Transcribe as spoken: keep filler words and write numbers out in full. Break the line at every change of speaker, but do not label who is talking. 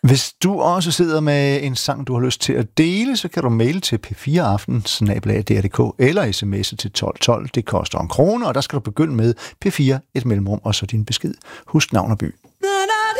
Hvis du også sidder med en sang, du har lyst til at dele, så kan du maile til p fire aften snabel-a d r punktum d k eller sms'e til tolv tolv. Det koster en krone, og der skal du begynde med P fire, et mellemrum og så din besked. Husk navn og by.